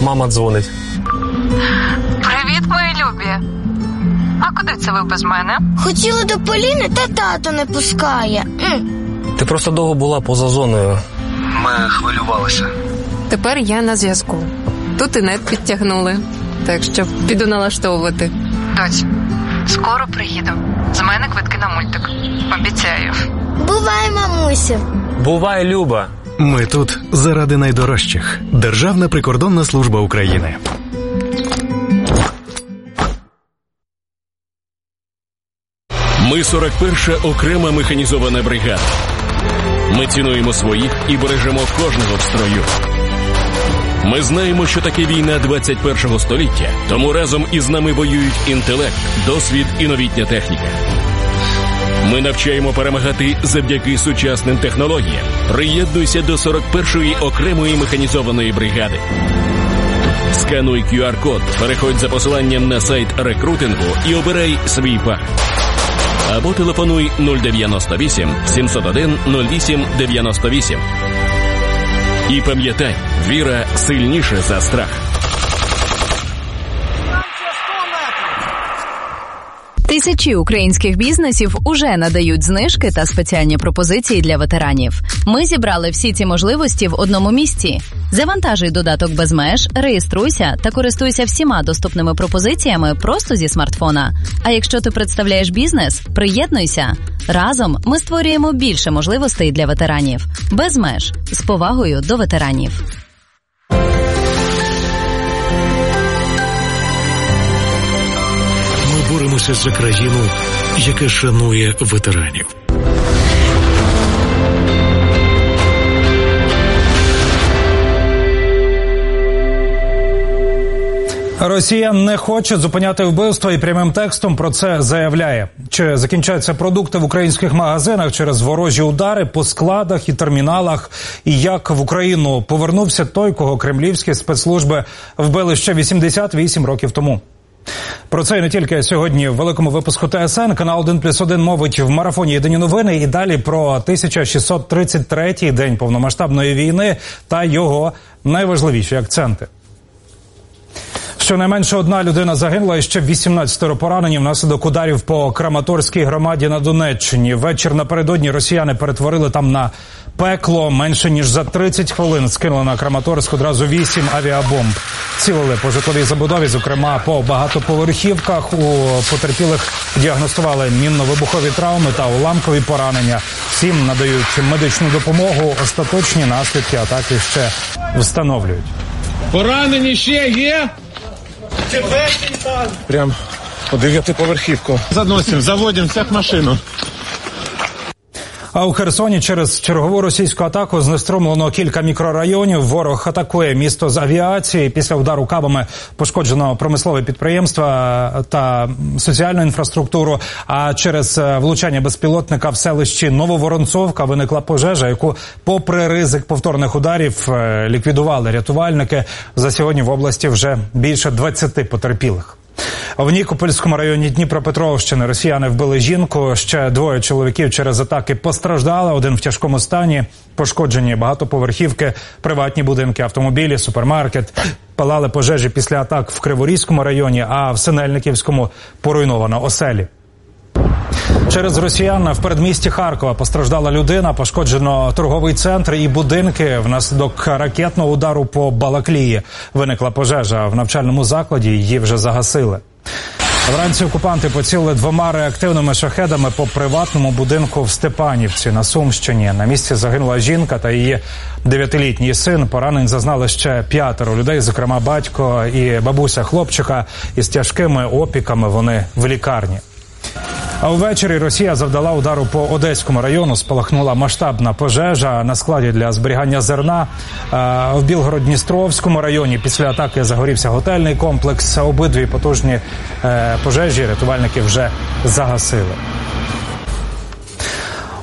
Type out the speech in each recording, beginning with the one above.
мама дзвонить. Привіт, мої любі. А куди це ви без мене? Хотіла до Поліни, та тато не пускає. Ти просто довго була поза зоною. Ми хвилювалися. Тепер я на зв'язку. Тут і нет підтягнули. Так що піду налаштовувати. Доць, скоро приїду. З мене квитки на мультик. Обіцяю. Бувай, мамусю. Бувай, Люба. Ми тут заради найдорожчих. Державна прикордонна служба України. Ми 41-ша окрема механізована бригада. Ми цінуємо своїх і бережемо кожного в строю. Ми знаємо, що таке війна 21-го століття, тому разом із нами воюють інтелект, досвід і новітня техніка. Ми навчаємо перемагати завдяки сучасним технологіям. Приєднуйся до 41-ї окремої механізованої бригади. Скануй QR-код, переходь за посиланням на сайт рекрутингу і обирай свій пак. Або телефонуй 098 701 08 98. І пам'ятай, віра сильніша за страх. Тисячі українських бізнесів уже надають знижки та спеціальні пропозиції для ветеранів. Ми зібрали всі ці можливості в одному місці. Завантажуй додаток «Безмеж», реєструйся та користуйся всіма доступними пропозиціями просто зі смартфона. А якщо ти представляєш бізнес, приєднуйся. Разом ми створюємо більше можливостей для ветеранів. «Безмеж» – з повагою до ветеранів. Боремося за країну, яка шанує ветеранів. Росія не хоче зупиняти вбивства і прямим текстом про це заявляє. Чи закінчаються продукти в українських магазинах через ворожі удари по складах і терміналах? І як в Україну повернувся той, кого кремлівські спецслужби вбили ще 88 років тому? Про це і не тільки сьогодні в великому випуску ТСН. Канал 1+1 мовить в марафоні «Єдині новини». І далі про 1633-й день повномасштабної війни та його найважливіші акценти. Щонайменше одна людина загинула і ще 18 поранені внаслідок ударів по Краматорській громаді на Донеччині. Вечір напередодні росіяни перетворили там на пекло. Менше ніж за 30 хвилин скинули на Краматорськ одразу 8 авіабомб. Цілили по житловій забудові, зокрема по багатоповерхівках. У потерпілих діагностували мінно-вибухові травми та уламкові поранення. Всім надають медичну допомогу. Остаточні наслідки атаки ще встановлюють. Поранені ще є? Прям по 9-поверхівку. Заносимо, заводимо всіх машину. А у Херсоні через чергову російську атаку знеструмлено кілька мікрорайонів. Ворог атакує місто з авіації. Після удару кабами пошкоджено промислові підприємства та соціальну інфраструктуру. А через влучання безпілотника в селищі Нововоронцовка виникла пожежа, яку попри ризик повторних ударів ліквідували рятувальники. За сьогодні в області вже більше 20 потерпілих. В Нікопольському районі Дніпропетровщини росіяни вбили жінку. Ще двоє чоловіків через атаки постраждали. Один в тяжкому стані. Пошкоджені багатоповерхівки, приватні будинки, автомобілі, супермаркет. Палали пожежі після атак в Криворізькому районі, а в Синельниківському поруйновано оселі. Через росіян в передмісті Харкова постраждала людина, пошкоджено торговий центр і будинки. Внаслідок ракетного удару по Балаклії виникла пожежа в навчальному закладі, її вже загасили. Вранці окупанти поцілили 2 реактивними шахедами по приватному будинку в Степанівці на Сумщині. На місці загинула жінка та її 9-літній син. Поранень зазнали ще 5 людей, зокрема батько і бабуся хлопчика. Із тяжкими опіками вони в лікарні. А ввечері Росія завдала удару по Одеському району. Спалахнула масштабна пожежа на складі для зберігання зерна. В Білгород-Дністровському районі після атаки загорівся готельний комплекс. Обидві потужні пожежі рятувальники вже загасили.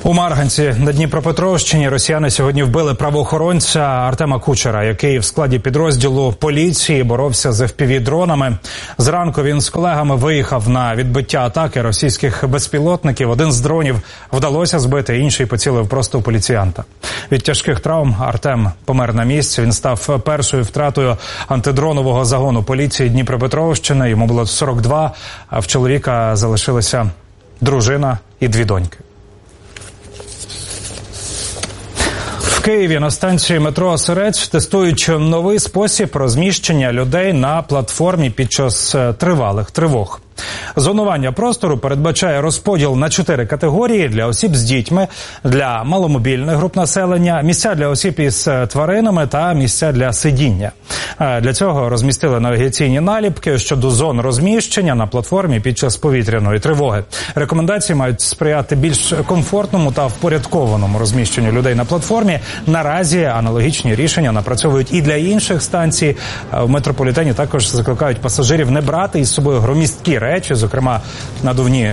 У Марганці на Дніпропетровщині росіяни сьогодні вбили правоохоронця Артема Кучера, який в складі підрозділу поліції боровся з FPV-дронами. Зранку він з колегами виїхав на відбиття атаки російських безпілотників. Один з дронів вдалося збити, інший поцілив просто в поліціянта. Від тяжких травм Артем помер на місці. Він став першою втратою антидронового загону поліції Дніпропетровщини. Йому було 42, а в чоловіка залишилася дружина і 2 доньки. В Києві на станції метро Осирець тестують новий спосіб розміщення людей на платформі під час тривалих тривог. Зонування простору передбачає розподіл на 4 категорії: для осіб з дітьми, для маломобільних груп населення, місця для осіб із тваринами та місця для сидіння. Для цього розмістили навігаційні наліпки щодо зон розміщення на платформі під час повітряної тривоги. Рекомендації мають сприяти більш комфортному та впорядкованому розміщенню людей на платформі. Наразі аналогічні рішення напрацьовують і для інших станцій. В метрополітені також закликають пасажирів не брати із собою громісткі речі, зокрема надувні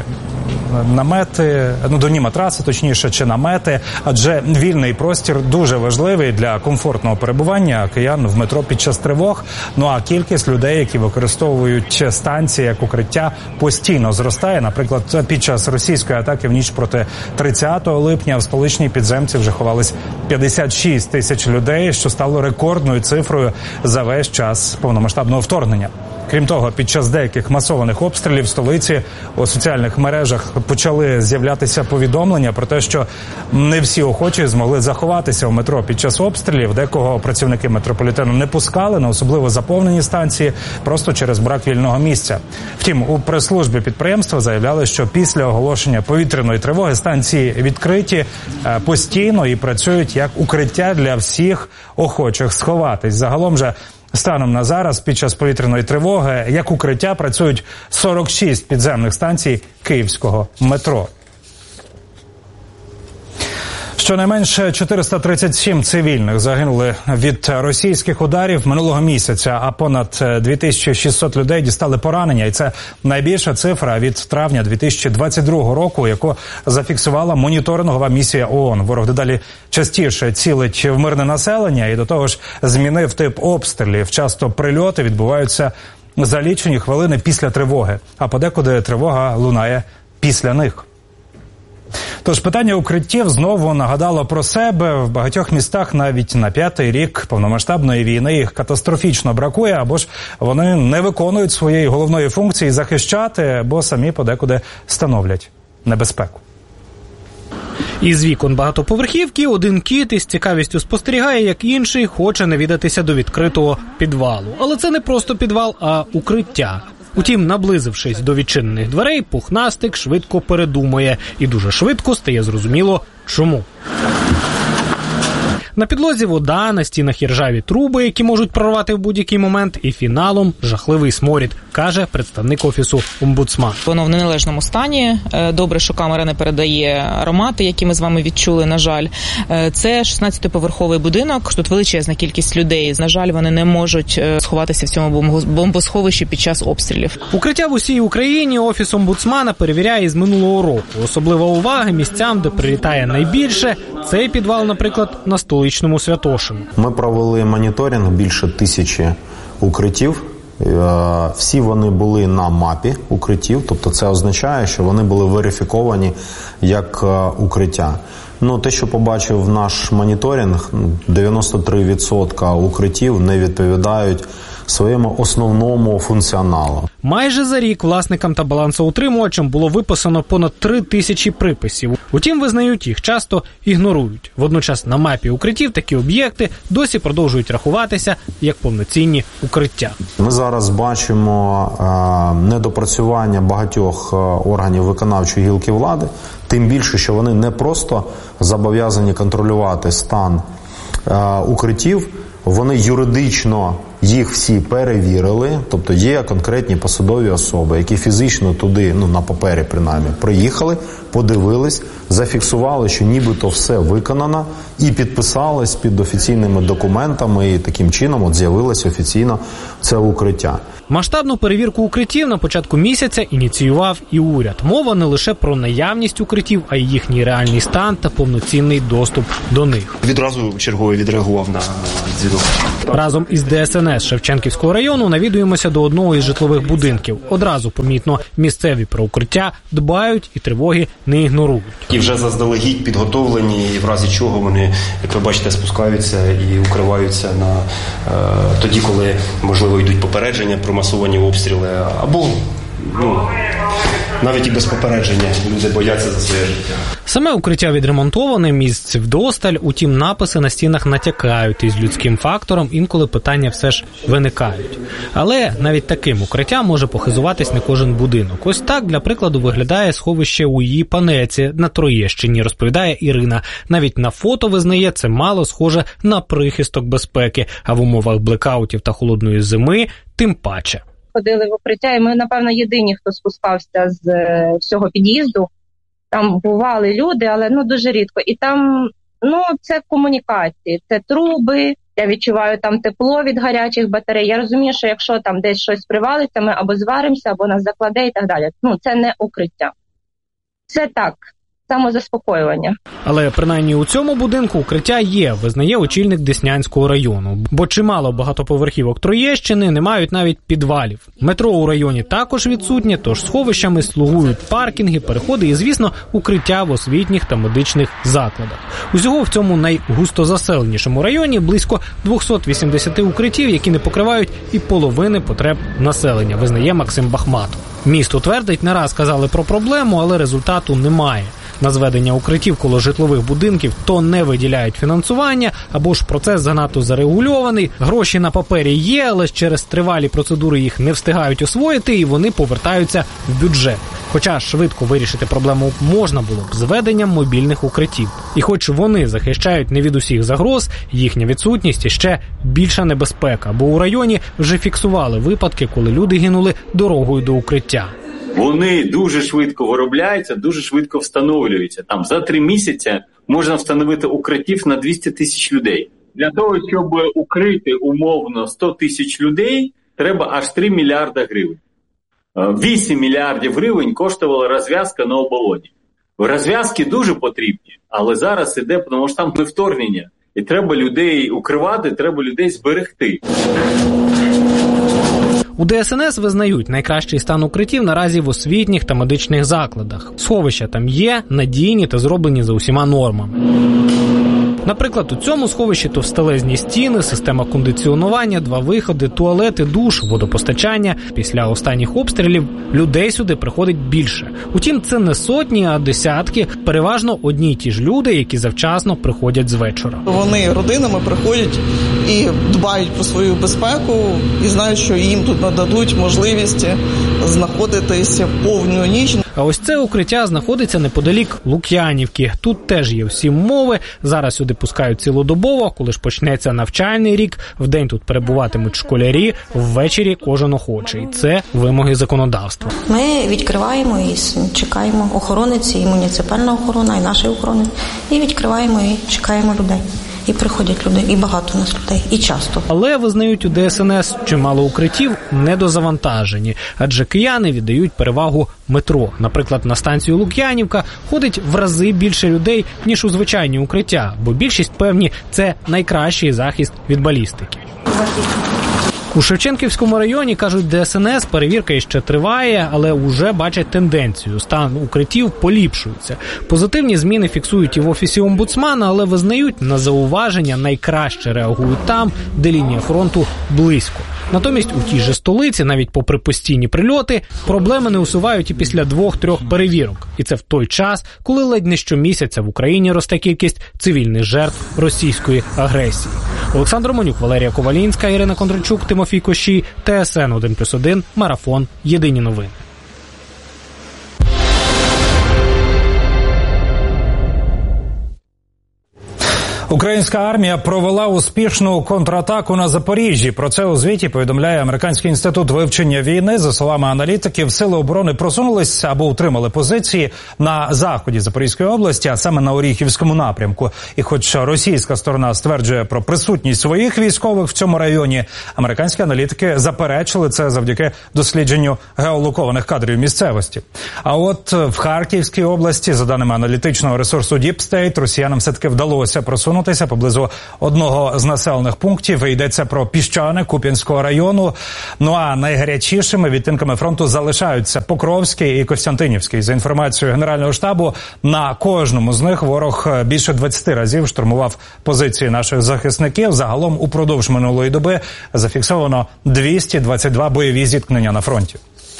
матраси, точніше, чи намети, адже вільний простір дуже важливий для комфортного перебування киян в метро під час тривог. Ну а кількість людей, які використовують станції як укриття, постійно зростає. Наприклад, під час російської атаки в ніч проти 30 липня в столичній підземці вже ховались 56 тисяч людей, що стало рекордною цифрою за весь час повномасштабного вторгнення. Крім того, під час деяких масованих обстрілів в столиці у соціальних мережах почали з'являтися повідомлення про те, що не всі охочі змогли заховатися в метро під час обстрілів. Декого працівники метрополітену не пускали на особливо заповнені станції просто через брак вільного місця. Втім, у прес-службі підприємства заявляли, що після оголошення повітряної тривоги станції відкриті постійно і працюють як укриття для всіх охочих сховатись. Загалом же станом на зараз, під час повітряної тривоги, як укриття працюють 46 підземних станцій київського метро. Щонайменше 437 цивільних загинули від російських ударів минулого місяця, а понад 2600 людей дістали поранення. І це найбільша цифра від травня 2022 року, яку зафіксувала моніторингова місія ООН. Ворог дедалі частіше цілить в мирне населення і до того ж змінив тип обстрілів. Часто прильоти відбуваються за лічені хвилини після тривоги, а подекуди тривога лунає після них. Тож питання укриттів знову нагадало про себе. В багатьох містах навіть на 5-й рік повномасштабної війни їх катастрофічно бракує, або ж вони не виконують своєї головної функції захищати, бо самі подекуди становлять небезпеку. Із вікон багатоповерхівки один кіт із цікавістю спостерігає, як інший хоче навідатися до відкритого підвалу. Але це не просто підвал, а укриття. Утім, наблизившись до відчинених дверей, пухнастик швидко передумує. І дуже швидко стає зрозуміло, чому. На підлозі вода, на стінах іржаві труби, які можуть прорвати в будь-який момент, і фіналом жахливий сморід, каже представник Офісу омбудсмана. Воно в неналежному стані. Добре, що камера не передає аромати, які ми з вами відчули, на жаль. Це 16-поверховий будинок, тут величезна кількість людей. На жаль, вони не можуть сховатися в цьому бомбосховищі під час обстрілів. Укриття в усій Україні Офіс омбудсмана перевіряє із минулого року. Особлива увага місцям, де прилітає найбільше. Цей підвал, наприклад, на столичному Святошину. Ми провели моніторинг більше 1000 укриттів. Всі вони були на мапі укриттів, тобто це означає, що вони були верифіковані як укриття. Те, що побачив наш моніторинг, 93% укриттів не відповідають своєму основному функціоналу. Майже за рік власникам та балансоутримувачам було виписано понад 3000 приписів. Утім, визнають, їх часто ігнорують. Водночас на мапі укриттів такі об'єкти досі продовжують рахуватися як повноцінні укриття. Ми зараз бачимо недопрацювання багатьох органів виконавчої гілки влади, тим більше, що вони не просто зобов'язані контролювати стан укриттів, вони юридично їх всі перевірили, тобто є конкретні посадові особи, які фізично туди, на папері принаймні, приїхали, подивились, зафіксували, що нібито все виконано, і підписались під офіційними документами, і таким чином з'явилось офіційно це укриття. Масштабну перевірку укриттів на початку місяця ініціював і уряд. Мова не лише про наявність укриттів, а й їхній реальний стан та повноцінний доступ до них. Відразу черговий відреагував на дзвінок. Разом із ДСНС Шевченківського району навідуємося до одного із житлових будинків. Одразу помітно, місцеві про укриття дбають і тривоги не ігнорують. І вже заздалегідь підготовлені, і в разі чого вони, як ви бачите, спускаються і укриваються тоді, коли, можливо, йдуть попередження про масовані обстріли, або навіть і без попередження люди бояться за своє життя. Саме укриття відремонтоване, місць вдосталь, утім написи на стінах натякають, і з людським фактором інколи питання все ж виникають. Але навіть таким укриттям може похизуватись не кожен будинок. Ось так, для прикладу, виглядає сховище у її Панеці на Троєщині, розповідає Ірина. Навіть на фото визнає, це мало схоже на прихисток безпеки, а в умовах блекаутів та холодної зими тим паче. Ходили в укриття, і ми, напевно, єдині, хто спускався з всього під'їзду. Там бували люди, але дуже рідко. І там, це комунікації, це труби, я відчуваю там тепло від гарячих батарей. Я розумію, що якщо там десь щось привалиться, ми або зваримося, або нас закладе і так далі. Це не укриття. Це так, самозаспокоювання. Але принаймні у цьому будинку укриття є, визнає очільник Деснянського району. Бо чимало багатоповерхівок Троєщини не мають навіть підвалів. Метро у районі також відсутнє, тож сховищами слугують паркінги, переходи і, звісно, укриття в освітніх та медичних закладах. Усього в цьому найгустозаселенішому районі близько 280 укриттів, які не покривають і половини потреб населення, визнає Максим Бахматов. Місто твердить, не раз казали про проблему, але результату немає. На зведення укриттів коло житлових будинків то не виділяють фінансування, або ж процес занадто зарегульований, гроші на папері є, але через тривалі процедури їх не встигають освоїти і вони повертаються в бюджет. Хоча швидко вирішити проблему можна було б зведенням мобільних укриттів. І хоч вони захищають не від усіх загроз, їхня відсутність ще більша небезпека, бо у районі вже фіксували випадки, коли люди гинули дорогою до укриття. Вони дуже швидко виробляються, дуже швидко встановлюються. Там за 3 місяці можна встановити укриттів на 200 тисяч людей. Для того, щоб укрити умовно 100 тисяч людей, треба аж 3 мільярда гривень. 8 мільярдів гривень коштувала розв'язка на оболоні. Розв'язки дуже потрібні, але зараз іде, тому що там не вторгнення. І треба людей укривати, треба людей зберегти. У ДСНС визнають, найкращий стан укриттів наразі в освітніх та медичних закладах. Сховища там є, надійні та зроблені за усіма нормами. Наприклад, у цьому сховищі товстелезні стіни, система кондиціонування, 2 виходи, туалети, душ, водопостачання. Після останніх обстрілів людей сюди приходить більше. Утім, це не сотні, а десятки, переважно одні й ті ж люди, які завчасно приходять з вечора. Вони родинами приходять і дбають про свою безпеку, і знають, що їм тут нададуть можливість знаходитися повну ніч. А ось це укриття знаходиться неподалік Лук'янівки. Тут теж є всі умови. Зараз сюди пускають цілодобово, коли ж почнеться навчальний рік. Вдень тут перебуватимуть школярі, ввечері кожен охочий. Це вимоги законодавства. Ми відкриваємо і чекаємо охоронець, і муніципальна охорона, і наші охорони. І відкриваємо, і чекаємо людей. І приходять люди, і багато у нас людей, і часто. Але, визнають у ДСНС, чимало укриттів недозавантажені, адже кияни віддають перевагу метро. Наприклад, на станцію Лук'янівка ходить в рази більше людей, ніж у звичайні укриття, бо більшість певні – це найкращий захист від балістики. У Шевченківському районі, кажуть ДСНС, перевірка іще триває, але вже бачать тенденцію. Стан укриттів поліпшується. Позитивні зміни фіксують і в Офісі омбудсмана, але визнають, на зауваження найкраще реагують там, де лінія фронту близько. Натомість у тій же столиці, навіть попри постійні прильоти, проблеми не усувають і після 2-3 перевірок. І це в той час, коли ледь не щомісяця в Україні росте кількість цивільних жертв російської агресії. Олександр Романюк, Валерія Ковалінська, Ірина Кондрачук, Тимофій Кощій, ТСН 1+1, Марафон, Єдині новини. Українська армія провела успішну контратаку на Запоріжжі. Про це у звіті повідомляє Американський інститут вивчення війни. За словами аналітиків, сили оборони просунулись або утримали позиції на заході Запорізької області, а саме на Оріхівському напрямку. І хоч російська сторона стверджує про присутність своїх військових в цьому районі, американські аналітики заперечили це завдяки дослідженню геолокованих кадрів місцевості. А от в Харківській області, за даними аналітичного ресурсу Deep State, росіянам все-таки вдалося просунутися поблизу одного з населених пунктів. Йдеться про Піщане Куп'янського району. Ну а найгарячішими відтинками фронту залишаються Покровський і Костянтинівський. За інформацією Генерального штабу, на кожному з них ворог більше 20 разів штурмував позиції наших захисників. Загалом упродовж минулої доби зафіксовано 222 бойові зіткнення на фронті.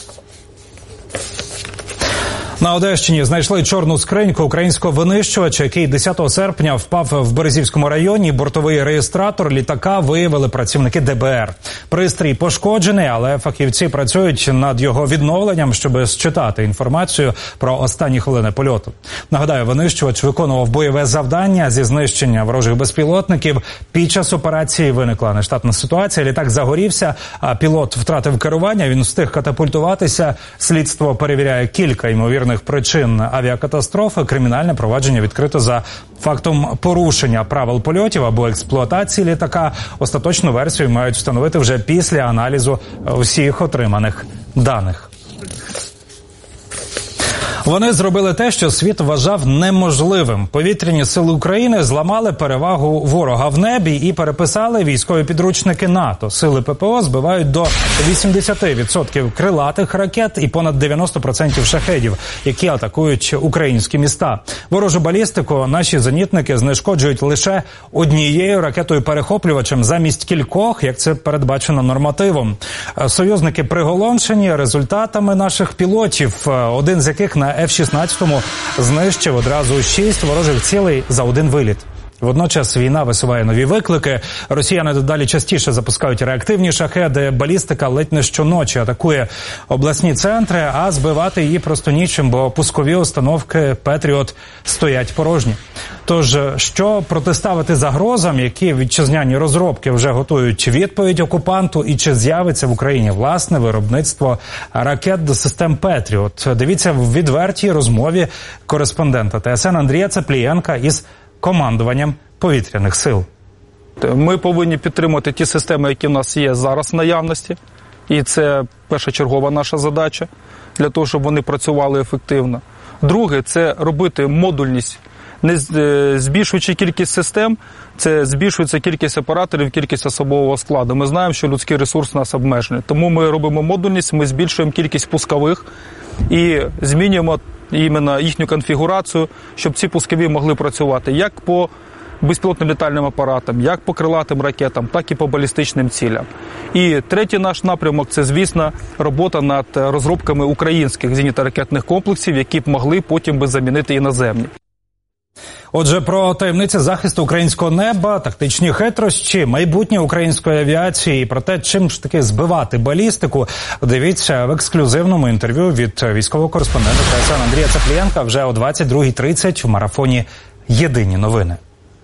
На Одещині знайшли чорну скриньку українського винищувача, який 10 серпня впав в Березівському районі. Бортовий реєстратор літака виявили працівники ДБР. Пристрій пошкоджений, але фахівці працюють над його відновленням, щоб считати інформацію про останні хвилини польоту. Нагадаю, винищувач виконував бойове завдання зі знищення ворожих безпілотників. Під час операції виникла нештатна ситуація. Літак загорівся, а пілот втратив керування. Він встиг катапультуватися. Слідство перевіряє кілька ймовірних причин авіакатастрофи. Кримінальне провадження відкрито за фактом порушення правил польотів або експлуатації літака. Остаточну версію мають встановити вже після аналізу усіх отриманих даних. Вони зробили те, що світ вважав неможливим. Повітряні сили України зламали перевагу ворога в небі і переписали військові підручники НАТО. Сили ППО збивають до 80% крилатих ракет і понад 90% шахедів, які атакують українські міста. Ворожу балістику наші зенітники знешкоджують лише однією ракетою-перехоплювачем замість кількох, як це передбачено нормативом. Союзники приголомшені результатами наших пілотів, один з яких на F-16 знищив одразу 6 ворожих цілей за один виліт. Водночас війна висуває нові виклики. Росіяни дедалі частіше запускають реактивні шахеди. Балістика ледь не щоночі атакує обласні центри, а збивати її просто нічим, бо пускові установки «Петріот» стоять порожні. Тож, що протиставити загрозам, які вітчизняні розробки вже готують відповідь окупанту, і чи з'явиться в Україні власне виробництво ракет до систем «Петріот»? Дивіться в відвертій розмові кореспондента ТСН Андрія Цаплієнка із командуванням повітряних сил. Ми повинні підтримувати ті системи, які в нас є зараз в наявності. І це першочергова наша задача, для того, щоб вони працювали ефективно. Друге, це робити модульність. Не збільшуючи кількість систем, це збільшується кількість операторів, кількість особового складу. Ми знаємо, що людський ресурс у нас обмежений. Тому ми робимо модульність, ми збільшуємо кількість пускових і змінюємо іменно їхню конфігурацію, щоб ці пускові могли працювати як по безпілотним літальним апаратам, як по крилатим ракетам, так і по балістичним цілям. І третій наш напрямок – це, звісно, робота над розробками українських зенітно-ракетних комплексів, які б могли потім би замінити іноземні. Отже, про таємниці захисту українського неба, тактичні хитрощі, майбутнє української авіації і про те, чим ж таки збивати балістику, дивіться в ексклюзивному інтерв'ю від військового кореспондента ТСН Андрія Цаплієнка вже о 22:30 в марафоні «Єдині новини».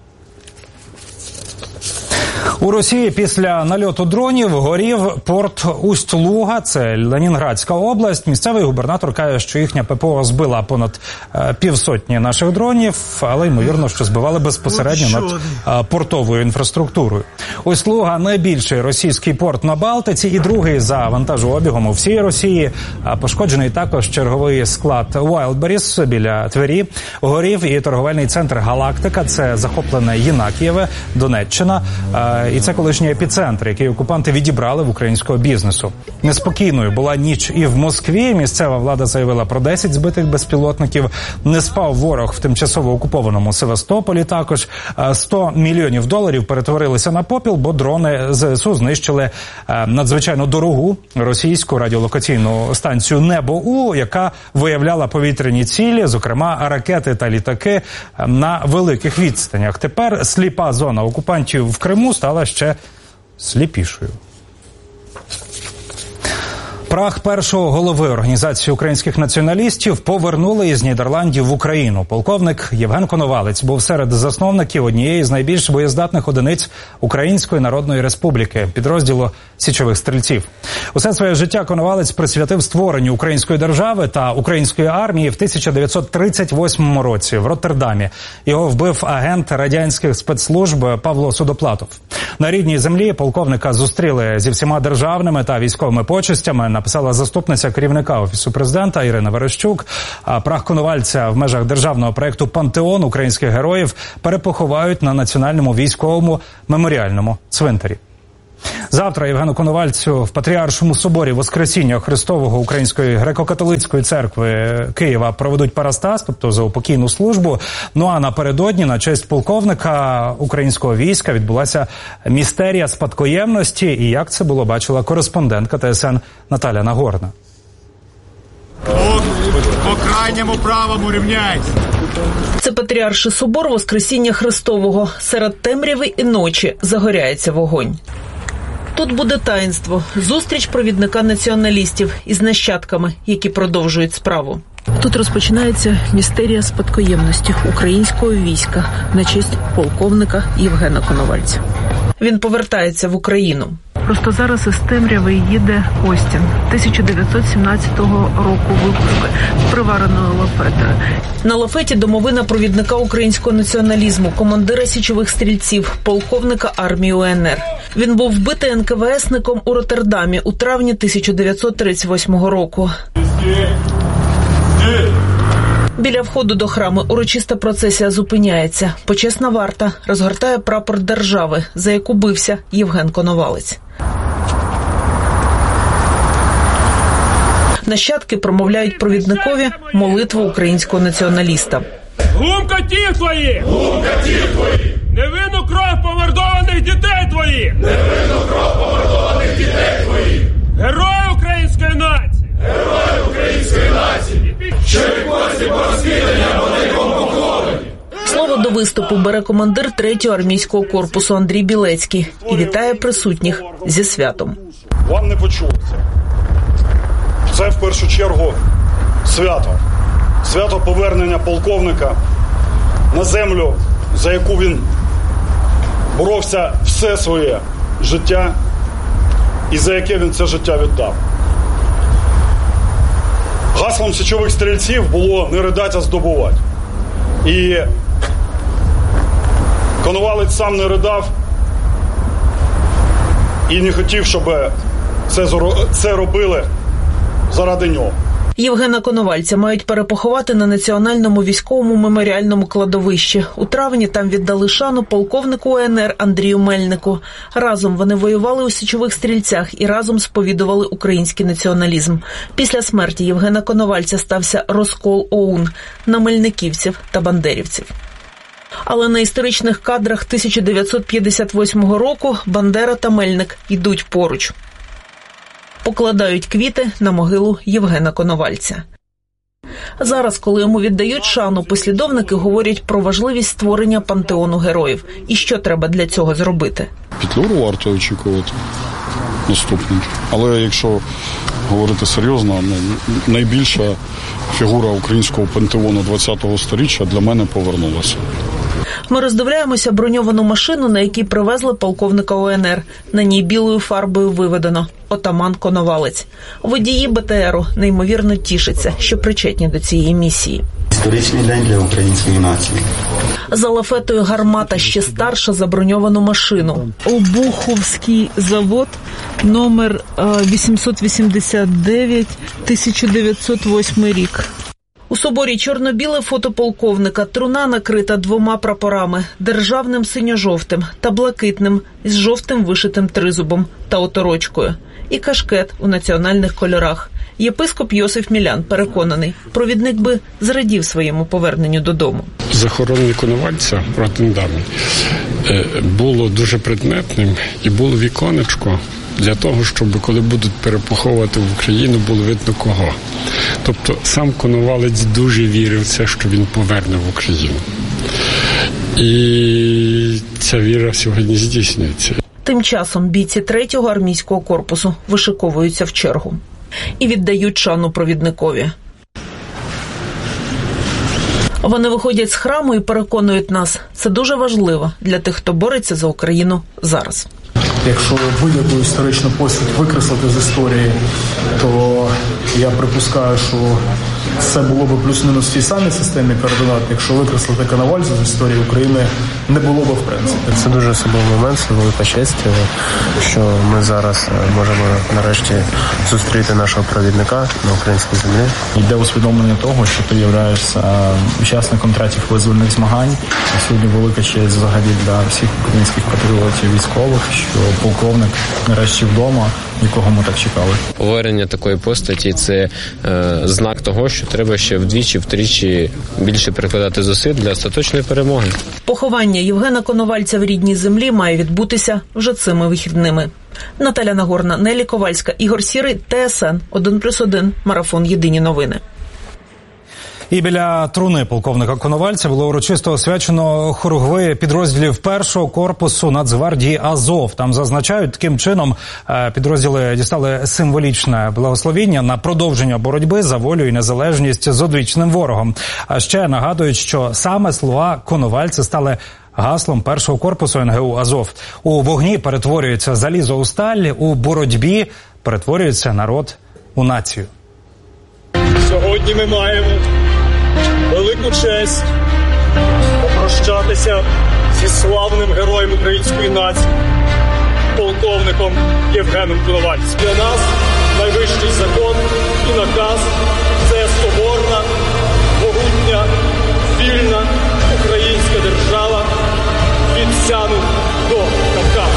У Росії після нальоту дронів горів порт Усть-Луга, це Ленінградська область. Місцевий губернатор каже, що їхня ППО збила понад півсотні наших дронів, але ймовірно, що збивали безпосередньо над портовою інфраструктурою. Усть-Луга – найбільший російський порт на Балтиці і другий за вантажообігом у всій Росії. Пошкоджений також черговий склад Wildberries біля Твері. Горів і торговельний центр «Галактика», це захоплене Єнакієве, Донеччина. І це колишній епіцентр, який окупанти відібрали в українського бізнесу. Неспокійною була ніч і в Москві. Місцева влада заявила про 10 збитих безпілотників. Не спав ворог в тимчасово окупованому Севастополі також. $100 мільйонів перетворилися на попіл, бо дрони ЗСУ знищили надзвичайно дорогу російську радіолокаційну станцію «Небо-У», яка виявляла повітряні цілі, зокрема ракети та літаки на великих відстанях. Тепер сліпа зона окупантів в Криму стала ще сліпішою. Прах першого голови Організації українських націоналістів повернули із Нідерландів в Україну. Полковник Євген Коновалець був серед засновників однієї з найбільш боєздатних одиниць Української Народної Республіки, підрозділу січових стрільців. Усе своє життя Коновалець присвятив створенню української держави та української армії в 1938 році в Роттердамі. Його вбив агент радянських спецслужб Павло Судоплатов. На рідній землі полковника зустріли зі всіма державними та військовими почестями, написала заступниця керівника Офісу президента Ірина Верещук. А прах Коновальця в межах державного проєкту «Пантеон» українських героїв перепоховають на Національному військовому меморіальному цвинтарі. Завтра Євгену Коновальцю в Патріаршому соборі Воскресіння Христового Української греко-католицької церкви Києва проведуть парастас, тобто заупокійну службу. Ну а напередодні на честь полковника українського війська відбулася містерія спадкоємності. І як це було, бачила кореспондентка ТСН Наталя Нагорна. По крайньому правому рівняйся. Це Патріарший собор Воскресіння Христового. Серед темряви і ночі загоряється вогонь. Тут буде таїнство, зустріч провідника націоналістів із нащадками, які продовжують справу. Тут розпочинається містерія спадкоємності українського війська на честь полковника Євгена Коновальця. Він повертається в Україну. Просто зараз із темряви їде Остін 1917 року випуску з привареною лафетою. На лафеті домовина провідника українського націоналізму, командира січових стрільців, полковника армії УНР. Він був вбитий НКВСником у Роттердамі у травні 1938 року. Біля входу до храму урочиста процесія зупиняється. Почесна варта розгортає прапор держави, за яку бився Євген Коновалець. Нащадки промовляють провідникові молитву українського націоналіста. Глум котів твої! Глум котів твої! Невинну кров помордованих дітей твоїх! Невинну кров помордованих дітей твоїх! Герої української нації! Герої української нації! Що відбулося по розкидання по великому поховані! Слово до виступу бере командир 3-го армійського корпусу Андрій Білецький і вітає присутніх зі святом. Вам не почулося. Це в першу чергу свято. Свято повернення полковника на землю, за яку він боровся все своє життя і за яке він це життя віддав. Гаслом січових стрільців було «не ридать, а здобувати». І Коновалець сам не ридав і не хотів, щоб це робили заради нього. Євгена Коновальця мають перепоховати на Національному військовому меморіальному кладовищі. У травні там віддали шану полковнику УНР Андрію Мельнику. Разом вони воювали у січових стрільцях і разом сповідували український націоналізм. Після смерті Євгена Коновальця стався розкол ОУН на мельниківців та бандерівців. Але на історичних кадрах 1958 року Бандера та Мельник йдуть поруч. Покладають квіти на могилу Євгена Коновальця. Зараз, коли йому віддають шану, послідовники говорять про важливість створення пантеону героїв. І що треба для цього зробити? Петлюру варто очікувати наступним. Але якщо говорити серйозно, найбільша фігура українського пантеону ХХ століття для мене повернулася. Ми роздивляємося броньовану машину, на якій привезли полковника УНР. На ній білою фарбою виведено «Отаман Коновалець». Водії БТРу неймовірно тішаться, що причетні до цієї місії. Історичний день для української нації. За лафетою гармата ще старша за броньовану машину. Обуховський завод, номер 889, 1908 рік. У соборі чорно-біле фото полковника, труна накрита 2 прапорами – державним синьо-жовтим та блакитним із жовтим вишитим тризубом та оторочкою. І кашкет у національних кольорах. Єпископ Йосиф Мілян переконаний, провідник би зрадів своєму поверненню додому. Захоронення Коновальця в Роттердамі було дуже предметним і було віконечко для того, щоб коли будуть перепоховувати в Україну, було видно кого.Тобто сам Коновалець дуже вірив в це, що він поверне в Україну. І ця віра сьогодні здійснюється. Тим часом бійці 3-го армійського корпусу вишиковуються в чергу. і віддають шану провідникові. Вони виходять з храму і переконують нас, це дуже важливо для тих, хто бореться за Україну зараз. Якщо будь-яку історичну постать викреслити з історії, то я припускаю, що це було б плюс-мінус в тій самій системі координат. Якщо викреслити Коновальця з історії України, не було б в принципі. Це дуже особливий момент, це велика честь, що ми зараз можемо нарешті зустріти нашого провідника на українській землі. Йде усвідомлення того, що ти являєшся учасником третіх визвольних змагань. Сьогодні велика честь взагалі для всіх українських патріотів, військових, що полковник нарешті вдома, якого ми так чекали. Повернення такої постаті – це знак того, що треба ще вдвічі-втричі більше прикладати зусиль для остаточної перемоги. Поховання Євгена Коновальця в рідній землі має відбутися вже цими вихідними. Наталя Нагорна, Нелі Ковальська, Ігор Сірий, ТСН 1+1, Марафон Єдині новини. І біля труни полковника Коновальця було урочисто освячено хоругви підрозділів першого корпусу Нацгвардії «Азов». Там зазначають, таким чином підрозділи дістали символічне благословіння на продовження боротьби за волю і незалежність з одвічним ворогом. А ще нагадують, що саме слова Коновальця стали гаслом першого корпусу НГУ «Азов». У вогні перетворюється залізо у сталь, у боротьбі перетворюється народ у націю. Сьогодні ми маємо велику честь попрощатися зі славним героєм української нації, полковником Євгеном Коновальцем. Для нас найвищий закон і наказ – це соборна, могутня, вільна українська держава від Сяну до Кавказу.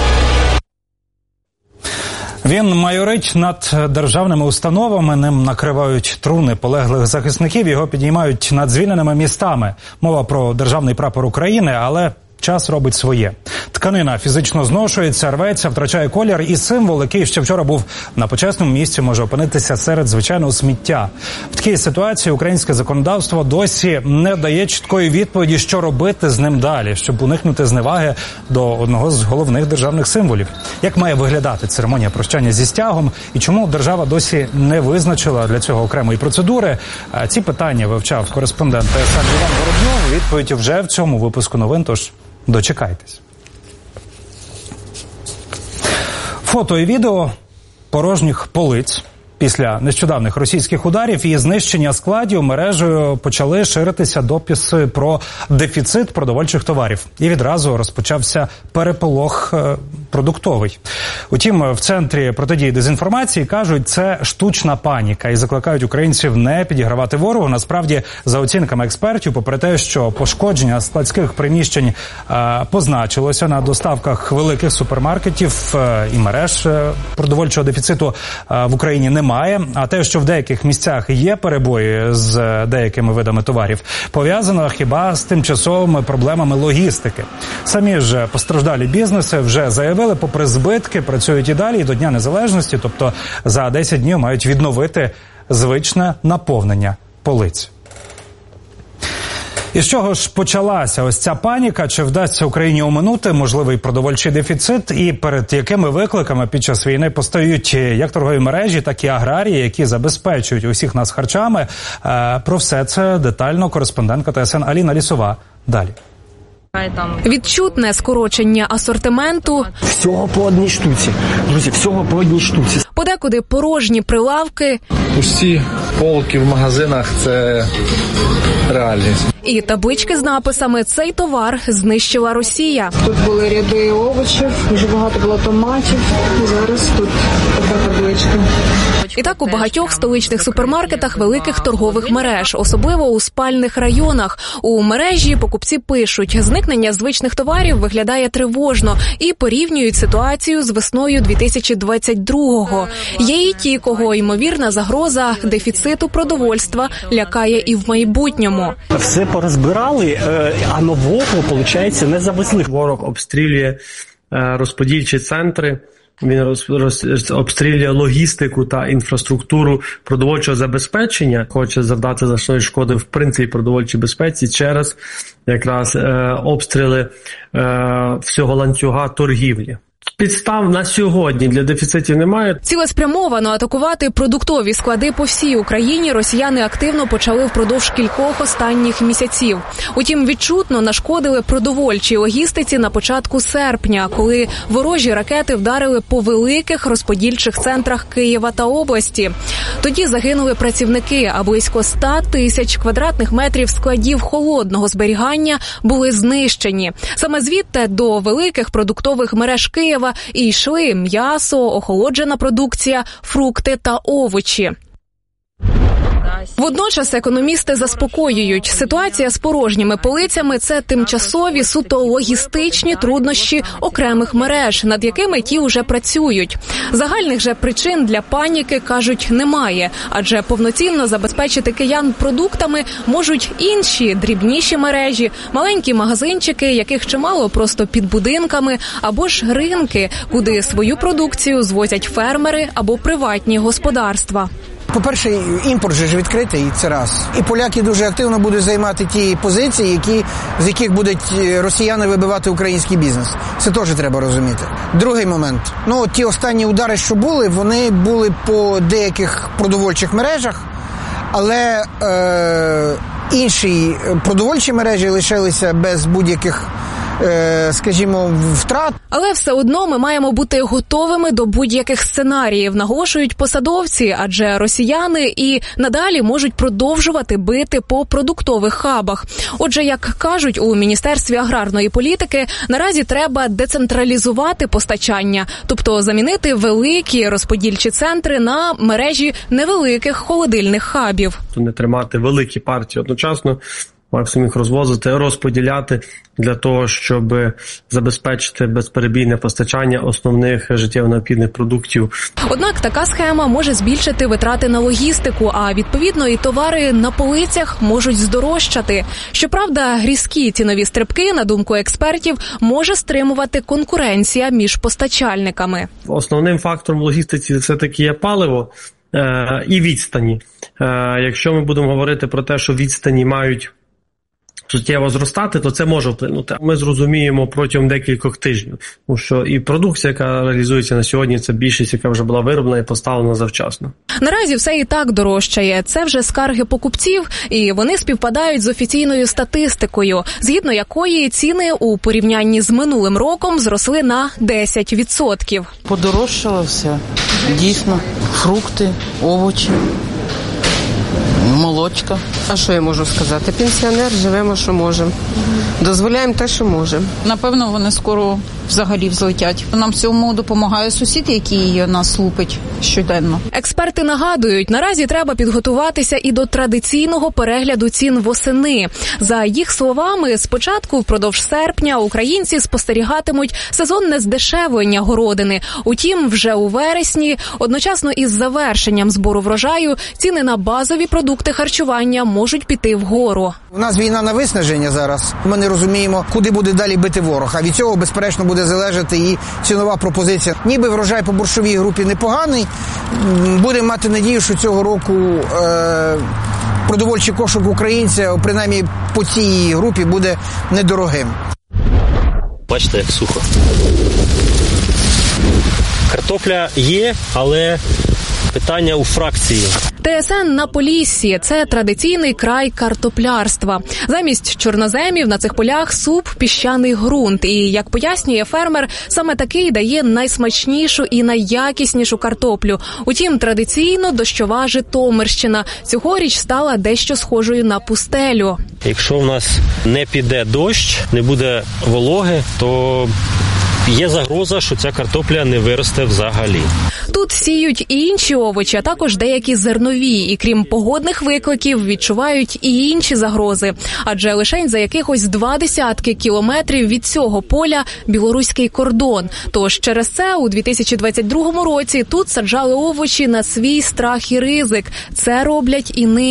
Він майорить над державними установами, ним накривають труни полеглих захисників, його підіймають над звільненими містами. Мова про державний прапор України, але час робить своє. Тканина фізично зношується, рветься, втрачає колір, і символ, який ще вчора був на почесному місці, може опинитися серед звичайного сміття. В такій ситуації українське законодавство досі не дає чіткої відповіді, що робити з ним далі, щоб уникнути зневаги до одного з головних державних символів. Як має виглядати церемонія прощання зі стягом і чому держава досі не визначила для цього окремої процедури? Ці питання вивчав кореспондент ТСН Іван Воробнов. Відповідь вже в цьому випуску новин, тож дочекайтесь. Фото і відео порожніх полиць. Після нещодавних російських ударів і знищення складів мережею почали ширитися дописи про дефіцит продовольчих товарів. І відразу розпочався переполох продуктовий. Утім, в Центрі протидії дезінформації кажуть, це штучна паніка і закликають українців не підігравати ворогу. Насправді, за оцінками експертів, попри те, що пошкодження складських приміщень позначилося на доставках великих супермаркетів і мереж продовольчого дефіциту в Україні немає. А те, що в деяких місцях є перебої з деякими видами товарів, пов'язано хіба з тимчасовими проблемами логістики. Самі ж постраждалі бізнеси вже заявили, попри збитки, працюють і далі, і до Дня Незалежності, тобто за 10 днів мають відновити звичне наповнення полиць. І з чого ж почалася ось ця паніка? Чи вдасться Україні оминути можливий продовольчий дефіцит? І перед якими викликами під час війни постають як торгові мережі, так і аграрії, які забезпечують усіх нас харчами? Про все це детально кореспондентка ТСН Аліна Лісова. Далі. Відчутне скорочення асортименту. Всього по одній штуці. Друзі, всього по одній штуці. Подекуди порожні прилавки. Усі полки в магазинах – це реальність. І таблички з написами «Цей товар знищила Росія». Тут були ряди овочів, дуже багато було томатів. Зараз тут така табличка. І так у багатьох столичних супермаркетах великих торгових мереж, особливо у спальних районах. У мережі покупці пишуть, зникнення звичних товарів виглядає тривожно і порівнюють ситуацію з весною 2022-го. Є і ті, кого ймовірна загроза дефіциту продовольства лякає і в майбутньому. Все порозбирали, а нового, виходить, не завезли. Ворог обстрілює розподільчі центри. Він обстрілює логістику та інфраструктуру продовольчого забезпечення, хоче завдати значної шкоди в принципі продовольчій безпеці через якраз обстріли всього ланцюга торгівлі. Підстав на сьогодні для дефіцитів немає. Цілеспрямовано атакувати продуктові склади по всій Україні росіяни активно почали впродовж кількох останніх місяців. Утім, відчутно нашкодили продовольчій логістиці на початку серпня, коли ворожі ракети вдарили по великих розподільчих центрах Києва та області. Тоді загинули працівники, а близько 100 тисяч квадратних метрів складів холодного зберігання були знищені. Саме звідти до великих продуктових мереж Києва і йшли м'ясо, охолоджена продукція, фрукти та овочі. Водночас економісти заспокоюють, ситуація з порожніми полицями – це тимчасові суто логістичні труднощі окремих мереж, над якими ті вже працюють. Загальних же причин для паніки, кажуть, немає, адже повноцінно забезпечити киян продуктами можуть інші дрібніші мережі, маленькі магазинчики, яких чимало просто під будинками, або ж ринки, куди свою продукцію звозять фермери або приватні господарства. По-перше, імпорт же ж відкритий, це раз. І поляки дуже активно будуть займати ті позиції, з яких будуть росіяни вибивати український бізнес. Це теж треба розуміти. Другий момент. Ті останні удари, що були, вони були по деяких продовольчих мережах, але інші продовольчі мережі лишилися без будь-яких, скажімо, втрат. Але все одно ми маємо бути готовими до будь-яких сценаріїв, наголошують посадовці, адже росіяни і надалі можуть продовжувати бити по продуктових хабах. Отже, як кажуть у Міністерстві аграрної політики, наразі треба децентралізувати постачання, тобто замінити великі розподільчі центри на мережі невеликих холодильних хабів. Не тримати великі партії одночасно, максимум їх розвозити, розподіляти для того, щоб забезпечити безперебійне постачання основних життєво необхідних продуктів. Однак така схема може збільшити витрати на логістику, а відповідно і товари на полицях можуть здорожчати. Щоправда, різкі цінові стрибки, на думку експертів, може стримувати конкуренція між постачальниками. Основним фактором логістиці все-таки є паливо і відстані. Якщо ми будемо говорити про те, що відстані мають суттєво зростати, то це може вплинути. Ми зрозуміємо протягом декількох тижнів, тому що і продукція, яка реалізується на сьогодні, це більшість, яка вже була вироблена і поставлена завчасно. Наразі все і так дорожчає. Це вже скарги покупців, і вони співпадають з офіційною статистикою, згідно якої ціни у порівнянні з минулим роком зросли на 10%. Подорожчало все. Дійсно. Фрукти, овочі. Молочка. А що я можу сказати? Пенсіонер, живемо, що можемо. Дозволяємо те, що можемо. Напевно, вони скоро взагалі взлетять. Нам в цьому допомагає сусід, який нас лупить щоденно. Експерти нагадують, наразі треба підготуватися і до традиційного перегляду цін восени. За їх словами, спочатку впродовж серпня українці спостерігатимуть сезонне здешевлення городини. Утім, вже у вересні, одночасно із завершенням збору врожаю, ціни на базові продукти харчування можуть піти вгору. У нас війна на виснаження зараз. Ми не розуміємо, куди буде далі бити ворог. А від цього, безперечно, буде залежати і цінова пропозиція. Ніби врожай по борщовій групі непоганий. Будемо мати надію, що цього року продовольчий кошик українця, принаймні по цій групі, буде недорогим. Бачите, як сухо. Картопля є, але питання у фракції. ТСН на Поліссі – це традиційний край картоплярства. Замість чорноземів на цих полях суп – піщаний ґрунт. І, як пояснює фермер, саме такий дає найсмачнішу і найякіснішу картоплю. Утім, традиційно дощова Житомирщина цьогоріч стала дещо схожою на пустелю. Якщо в нас не піде дощ, не буде вологи, то є загроза, що ця картопля не виросте взагалі. Тут сіють і інші овочі, а також деякі зернові. І крім погодних викликів, відчувають і інші загрози. Адже лишень за якихось 20 кілометрів від цього поля білоруський кордон. Тож через це у 2022 році тут саджали овочі на свій страх і ризик. Це роблять і нині.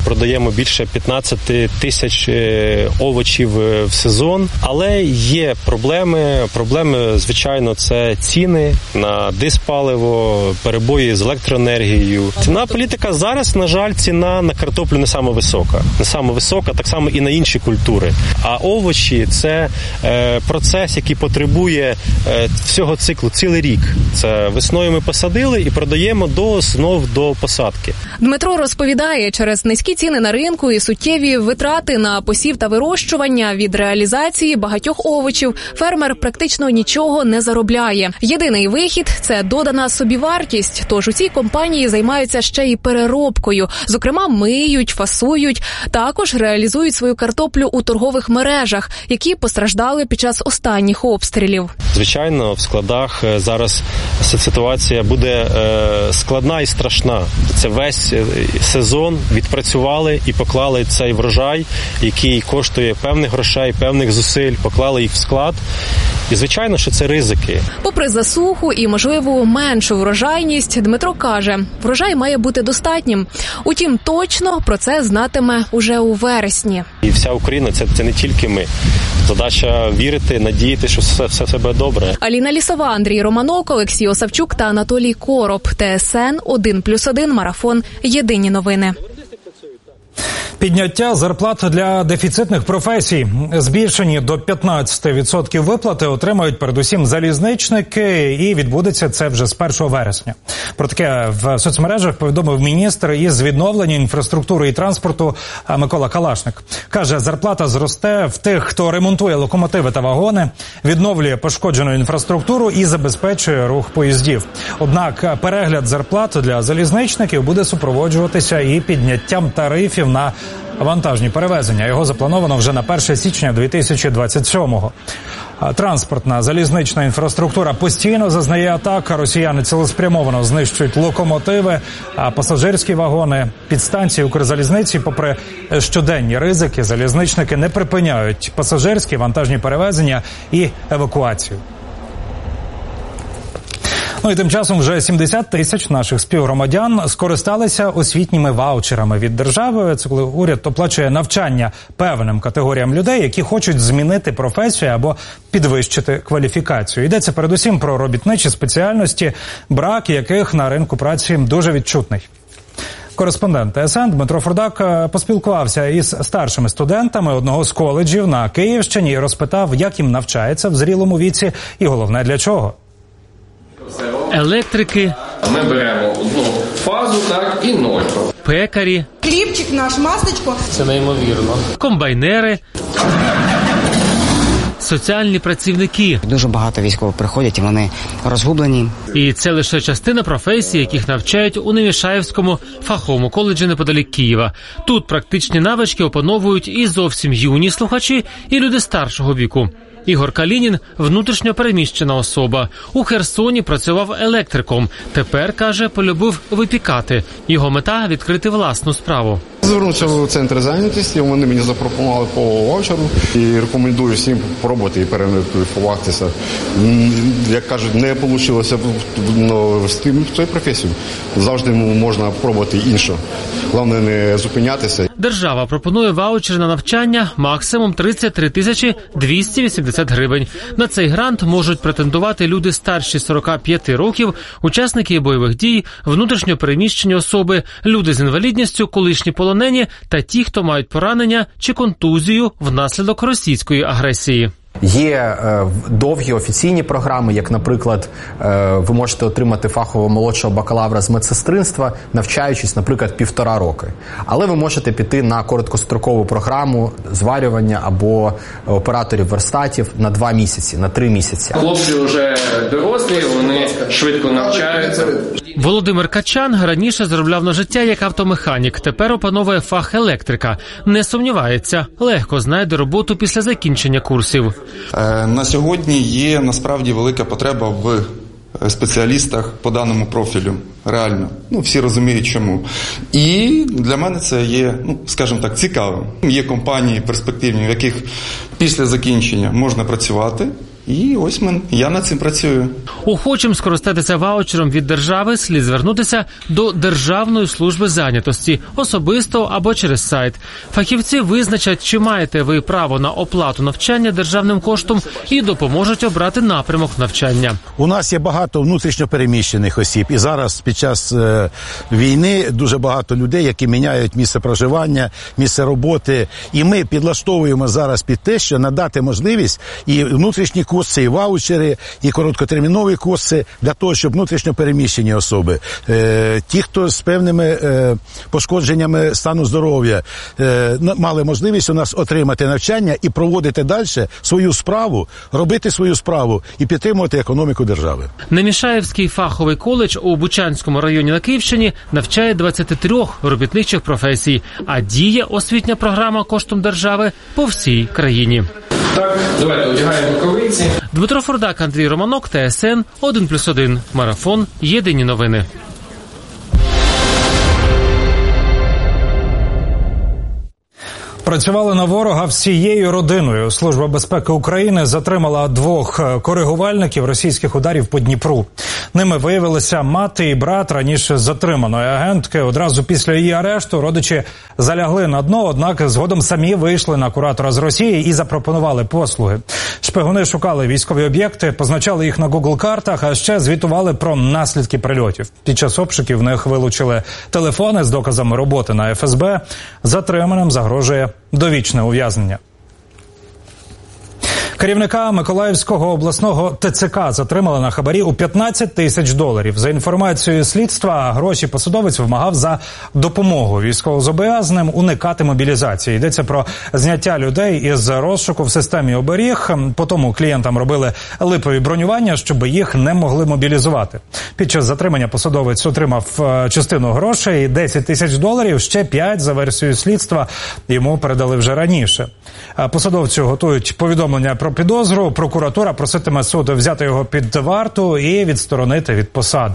Продаємо більше 15 тисяч овочів в сезон, але є проблеми. Проблеми, звичайно, це ціни на диспаливо, перебої з електроенергією. Ціна політика зараз, на жаль, ціна на картоплю не саме висока. Не саме висока, так само і на інші культури. А овочі – це процес, який потребує всього циклу, цілий рік. Це весною ми посадили і продаємо знов до посадки. Дмитро розповідає, через низькі ціни на ринку і суттєві витрати на посів та вирощування від реалізації багатьох овочів фермер практично нічого не заробляє. Єдиний вихід – це додана собівартість, тож у цій компанії займаються ще й переробкою. Зокрема, миють, фасують, також реалізують свою картоплю у торгових мережах, які постраждали під час останніх обстрілів. Звичайно, в складах зараз ситуація буде складна і страшна. Це весь сезон відпрацювали і поклали цей врожай, який коштує певних грошей, певних зусиль, поклали їх в склад. І, звичайно, що це ризики. Попри засуху і, можливо, меншу врожайність, Дмитро каже, врожай має бути достатнім. Утім, точно про це знатиме уже у вересні. І вся Україна – це не тільки ми. Задача вірити, надіяти, що все буде добре. Аліна Лісова, Андрій Романок, Олексій Осавчук та Анатолій Короб. ТСН 1+1 Марафон. Єдині новини. Підняття зарплат для дефіцитних професій. Збільшені до 15% виплати отримають передусім залізничники, і відбудеться це вже з 1 вересня. Про таке в соцмережах повідомив міністр із відновлення інфраструктури і транспорту Микола Калашник. Каже, зарплата зросте в тих, хто ремонтує локомотиви та вагони, відновлює пошкоджену інфраструктуру і забезпечує рух поїздів. Однак перегляд зарплат для залізничників буде супроводжуватися і підняттям тарифів на вантажні перевезення. Його заплановано вже на 1 січня 2027-го. Транспортна залізнична інфраструктура постійно зазнає атак. Росіяни цілеспрямовано знищують локомотиви, а пасажирські вагони. Підстанції Укрзалізниці, попри щоденні ризики, залізничники не припиняють пасажирські вантажні перевезення і евакуацію. Ну і тим часом вже 70 тисяч наших співгромадян скористалися освітніми ваучерами від держави. Це коли уряд оплачує навчання певним категоріям людей, які хочуть змінити професію або підвищити кваліфікацію. Йдеться передусім про робітничі спеціальності, брак яких на ринку праці дуже відчутний. Кореспондент ТСН Дмитро Фурдак поспілкувався із старшими студентами одного з коледжів на Київщині і розпитав, як їм навчається в зрілому віці і головне для чого. Електрики. Ми беремо одну фазу, так, і 0. Пекарі. Хлібчик наш, масличко. Це неймовірно. Комбайнери. Соціальні працівники. Дуже багато військових приходять, і вони розгублені. І це лише частина професій, яких навчають у Немішаївському фаховому коледжі неподалік Києва. Тут практичні навички опановують і зовсім юні слухачі, і люди старшого віку. Ігор Калінін – внутрішньо переміщена особа. У Херсоні працював електриком. Тепер, каже, полюбив випікати. Його мета – відкрити власну справу. Звернувся в центр зайнятості, вони мені запропонували по ваучеру і рекомендую всім спробувати і перекваліфікуватися. Як кажуть, не вийшло в цю професію. Завжди можна пробувати іншу. Головне не зупинятися. Держава пропонує ваучер на навчання максимум 33 тисячі 280 гривень. На цей грант можуть претендувати люди старші 45 років, учасники бойових дій, внутрішньо переміщені особи, люди з інвалідністю, колишні полонені та ті, хто мають поранення чи контузію внаслідок російської агресії. Є довгі офіційні програми, як, наприклад, ви можете отримати фахового молодшого бакалавра з медсестринства, навчаючись, наприклад, 1,5 роки. Але ви можете піти на короткострокову програму зварювання або операторів верстатів на 2 місяці, на 3 місяці. Хлопці вже дорослі, вони швидко навчаються. Володимир Качан раніше заробляв на життя як автомеханік, тепер опановує фах електрика. Не сумнівається, легко знайде роботу після закінчення курсів. На сьогодні є насправді велика потреба в спеціалістах по даному профілю. Реально. Всі розуміють чому. І для мене це є, скажімо так, цікавим. Є компанії перспективні, в яких після закінчення можна працювати І ось я над цим працюю. Охочим скористатися ваучером від держави слід звернутися до Державної служби зайнятості, особисто або через сайт. Фахівці визначать, чи маєте ви право на оплату навчання державним коштом і допоможуть обрати напрямок навчання. У нас є багато внутрішньопереміщених осіб. І зараз під час війни дуже багато людей, які міняють місце проживання, місце роботи. І ми підлаштовуємо зараз під те, що надати можливість і внутрішні курси, і ваучери, і короткотермінові курси для того, щоб внутрішньопереміщені особи, ті, хто з певними пошкодженнями стану здоров'я, мали можливість у нас отримати навчання і проводити далі свою справу, робити свою справу і підтримувати економіку держави. Немішаївський фаховий коледж у Бучанському районі на Київщині навчає 23 робітничих професій, а діє освітня програма коштом держави по всій країні. Так, давайте одягаємо рукавиці. Дмитро Фурдак, Андрій Романок, ТСН 1+1. Марафон. Єдині новини. Працювали на ворога всією родиною. Служба безпеки України затримала 2 коригувальників російських ударів по Дніпру. Ними виявилися мати і брат раніше затриманої агентки. Одразу після її арешту родичі залягли на дно, однак згодом самі вийшли на куратора з Росії і запропонували послуги. Шпигуни шукали військові об'єкти, позначали їх на Google-картах, а ще звітували про наслідки прильотів. Під час обшуків в них вилучили телефони з доказами роботи на ФСБ. Затриманим загрожує довічне ув'язнення. Керівника Миколаївського обласного ТЦК затримали на хабарі у $15 тисяч. За інформацією слідства, гроші посадовець вимагав за допомогу військовозобов'язаним уникати мобілізації. Йдеться про зняття людей із розшуку в системі оберіг. Потому клієнтам робили липові бронювання, щоб їх не могли мобілізувати. Під час затримання посадовець отримав частину грошей – $10 тисяч, ще 5, за версією слідства, йому передали вже раніше. Посадовцю готують повідомлення про підозру. Прокуратура проситиме суд взяти його під варту і відсторонити від посади.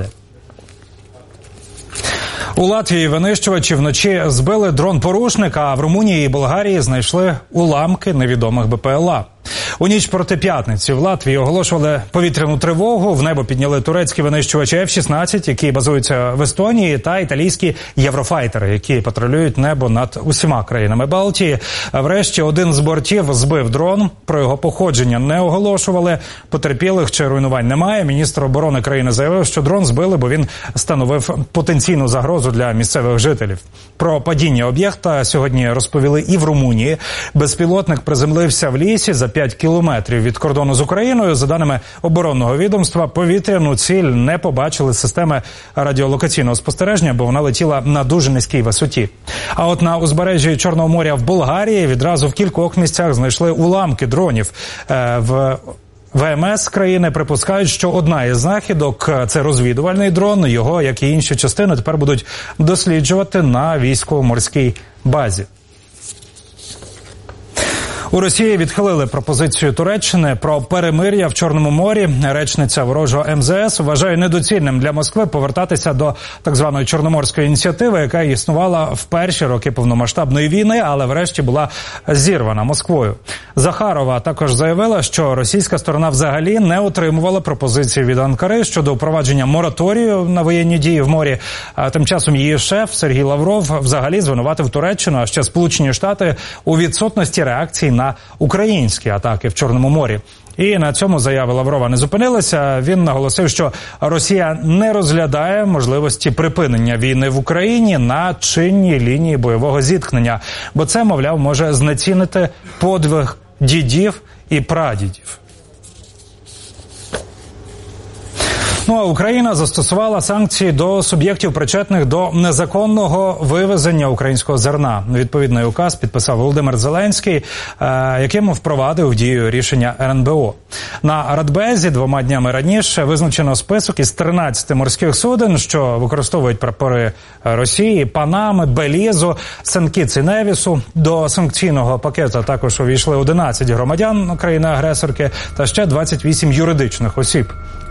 У Латвії винищувачі вночі збили дрон-порушника, а в Румунії і Болгарії знайшли уламки невідомих БПЛА. У ніч проти п'ятниці в Латвії оголошували повітряну тривогу. В небо підняли турецькі винищувачі F-16, які базуються в Естонії, та італійські єврофайтери, які патрулюють небо над усіма країнами Балтії. Врешті один з бортів збив дрон. Про його походження не оголошували. Потерпілих чи руйнувань немає. Міністр оборони країни заявив, що дрон збили, бо він становив потенційну загрозу для місцевих жителів. Про падіння об'єкта сьогодні розповіли і в Румунії. Безпілотник приземлився в лісі за 5 кілометрів від кордону з Україною. За даними оборонного відомства, повітряну ціль не побачили з системи радіолокаційного спостереження, бо вона летіла на дуже низькій висоті. А от на узбережжі Чорного моря в Болгарії відразу в кількох місцях знайшли уламки дронів. В ВМС країни припускають, що одна із знахідок – це розвідувальний дрон. Його, як і інші частини, тепер будуть досліджувати на військово-морській базі. У Росії відхилили пропозицію Туреччини про перемир'я в Чорному морі. Речниця ворожого МЗС вважає недоцільним для Москви повертатися до так званої Чорноморської ініціативи, яка існувала в перші роки повномасштабної війни, але врешті була зірвана Москвою. Захарова також заявила, що російська сторона взагалі не отримувала пропозиції від Анкари щодо впровадження мораторію на воєнні дії в морі. А тим часом її шеф Сергій Лавров взагалі звинуватив Туреччину, а ще Сполучені Штати у відсутності реакції на українські атаки в Чорному морі. І на цьому заяви Лаврова не зупинилися. Він наголосив, що Росія не розглядає можливості припинення війни в Україні на чинній лінії бойового зіткнення, бо це, мовляв, може знецінити подвиг дідів і прадідів. Ну а Україна застосувала санкції до суб'єктів, причетних до незаконного вивезення українського зерна. Відповідний указ підписав Володимир Зеленський, яким впровадив дію рішення РНБО. На Радбезі 2 днями раніше визначено список із 13 морських суден, що використовують прапори Росії, Панами, Белізу, Сен-Кітс і Невісу. До санкційного пакету також увійшли 11 громадян країни-агресорки та ще 28 юридичних осіб.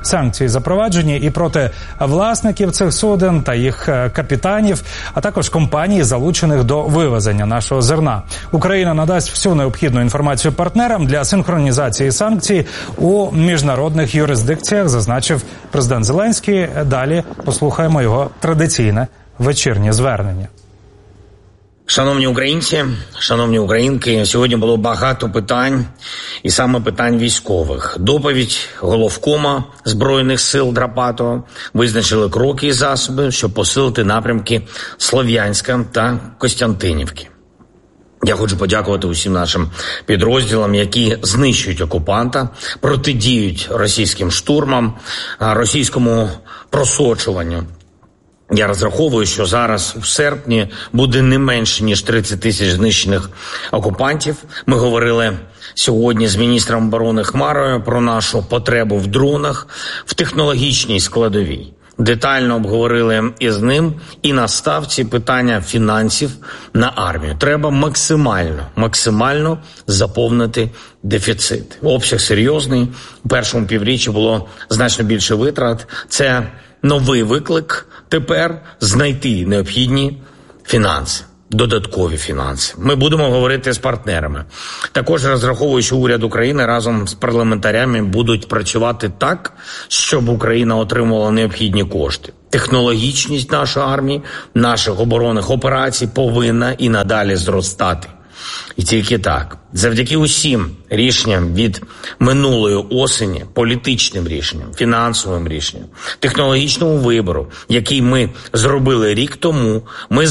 санкції запроваджені і проти власників цих суден та їх капітанів, а також компаній, залучених до вивезення нашого зерна. Україна надасть всю необхідну інформацію партнерам для синхронізації санкцій у міжнародних юрисдикціях, зазначив президент Зеленський. Далі послухаємо його традиційне вечірнє звернення. Шановні українці, шановні українки, сьогодні було багато питань, і саме питань військових. Доповідь головкома Збройних сил Драпатова визначили кроки і засоби, щоб посилити напрямки Слов'янська та Костянтинівки. Я хочу подякувати усім нашим підрозділам, які знищують окупанта, протидіють російським штурмам, російському просочуванню. Я розраховую, що зараз в серпні буде не менше, ніж 30 тисяч знищених окупантів. Ми говорили сьогодні з міністром оборони Хмарою про нашу потребу в дронах, в технологічній складовій. Детально обговорили із ним і на ставці питання фінансів на армію. Треба максимально заповнити дефіцит. Обсяг серйозний. У першому півріччі було значно більше витрат. Це новий виклик тепер знайти необхідні фінанси, додаткові фінанси. Ми будемо говорити з партнерами. Також розраховую, що уряд України разом з парламентарями будуть працювати так, щоб Україна отримувала необхідні кошти. Технологічність нашої армії, наших оборонних операцій повинна і надалі зростати. І тільки так, завдяки усім рішенням від минулої осені, політичним рішенням, фінансовим рішенням, технологічному вибору, який ми зробили рік тому, ми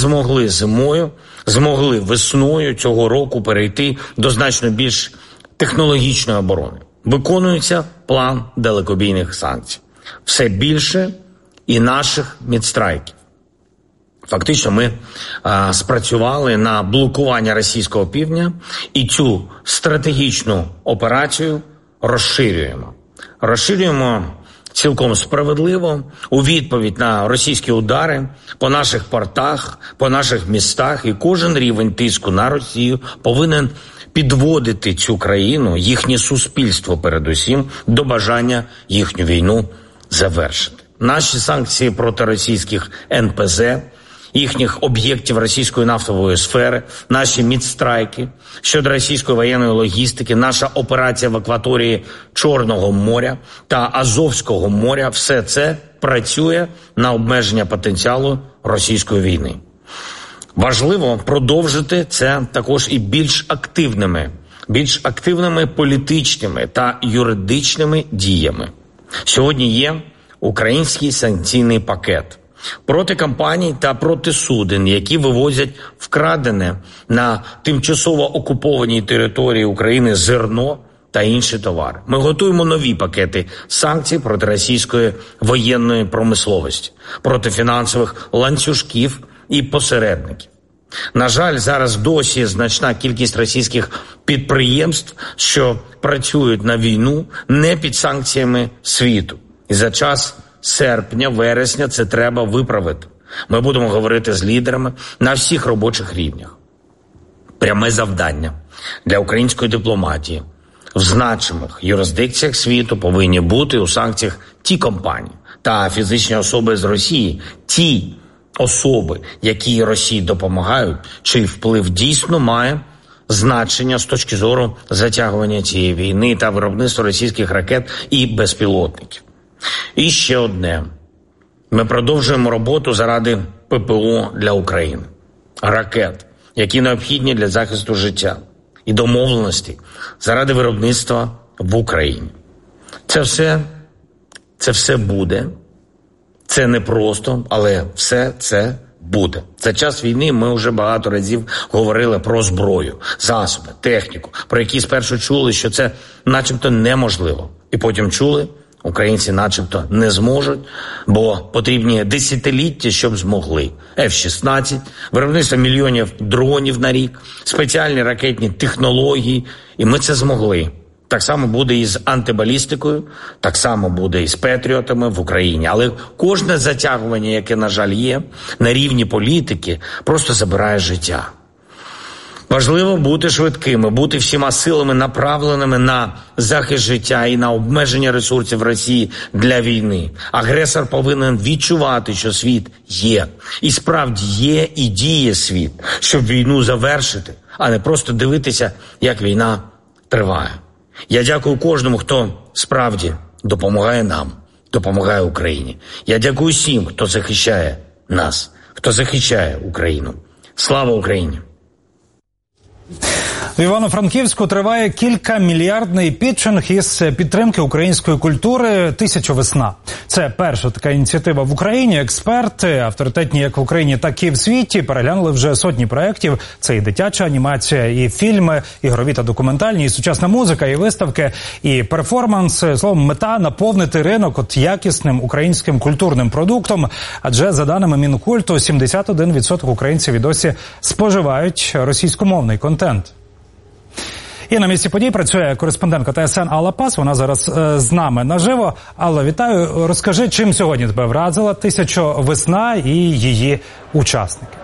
змогли весною цього року перейти до значно більш технологічної оборони. Виконується план далекобійних санкцій. Все більше і наших мідстрайків. Фактично ми спрацювали на блокування російського півдня і цю стратегічну операцію розширюємо цілком справедливо у відповідь на російські удари по наших портах, по наших містах, і кожен рівень тиску на Росію повинен підводити цю країну, їхнє суспільство передусім, до бажання їхню війну завершити. Наші санкції проти російських НПЗ, їхніх об'єктів російської нафтової сфери, наші мідстрайки щодо російської воєнної логістики, наша операція в акваторії Чорного моря та Азовського моря – все це працює на обмеження потенціалу російської війни. Важливо продовжити це також і більш активними політичними та юридичними діями. Сьогодні є український санкційний пакет проти компаній та проти суден, які вивозять вкрадене на тимчасово окупованій території України зерно та інші товари. Ми готуємо нові пакети санкцій проти російської воєнної промисловості, проти фінансових ланцюжків і посередників. На жаль, зараз досі значна кількість російських підприємств, що працюють на війну, не під санкціями світу. І за час серпня-вересня це треба виправити. Ми будемо говорити з лідерами на всіх робочих рівнях. Пряме завдання для української дипломатії в значимих юрисдикціях світу повинні бути у санкціях ті компанії та фізичні особи з Росії, ті особи, які Росії допомагають, чий вплив дійсно має значення з точки зору затягування цієї війни та виробництва російських ракет і безпілотників. І ще одне. Ми продовжуємо роботу заради ППО для України. Ракет, які необхідні для захисту життя. І домовленості заради виробництва в Україні. Це все буде. Це не просто, але все це буде. За час війни ми вже багато разів говорили про зброю, засоби, техніку, про які спершу чули, що це начебто неможливо. І потім чули, українці начебто не зможуть, бо потрібні десятиліття, щоб змогли. F-16, виробництво мільйонів дронів на рік, спеціальні ракетні технології, і ми це змогли. Так само буде і з антибалістикою, так само буде і з Петріотами в Україні. Але кожне затягування, яке, на жаль, є, на рівні політики, просто забирає життя. Важливо бути швидкими, бути всіма силами направленими на захист життя і на обмеження ресурсів Росії для війни. Агресор повинен відчувати, що світ є. І справді є і діє світ, щоб війну завершити, а не просто дивитися, як війна триває. Я дякую кожному, хто справді допомагає нам, допомагає Україні. Я дякую всім, хто захищає нас, хто захищає Україну. Слава Україні! В Івано-Франківську триває кількамільярдний питчинг із підтримки української культури «1000 весна». Це перша така ініціатива в Україні. Експерти, авторитетні як в Україні, так і в світі, переглянули вже сотні проєктів. Це і дитяча анімація, і фільми, ігрові та документальні, і сучасна музика, і виставки, і перформанс. Словом, мета – наповнити ринок якісним українським культурним продуктом. Адже, за даними Мінкульту, 71% українців і досі споживають російськомовний контент. І на місці подій працює кореспондентка ТСН Алла Пас. Вона зараз з нами наживо. Алла, вітаю. Розкажи, чим сьогодні тебе вразила «1000 весна» і її учасники.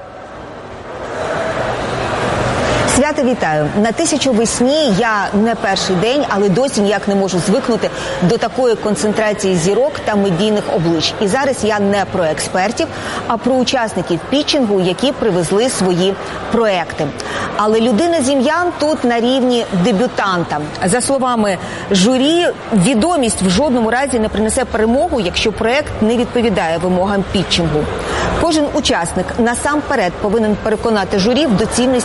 Свято, вітаю. На «1000 весні» я не перший день, але досі ніяк не можу звикнути до такої концентрації зірок та медійних облич. І зараз я не про експертів, а про учасників пітчингу, які привезли свої проекти. Але людина з ім'ям тут на рівні дебютанта. За словами журі, відомість в жодному разі не принесе перемогу, якщо проект не відповідає вимогам пітчингу. Кожен учасник насамперед повинен переконати журі в доцільності